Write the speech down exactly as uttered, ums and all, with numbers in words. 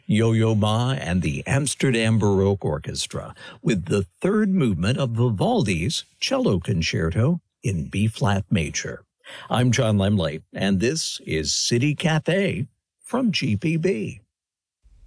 Yo-Yo Ma and the Amsterdam Baroque Orchestra with the third movement of Vivaldi's Cello Concerto in B-flat major. I'm John Lemley, and this is City Cafe from G P B.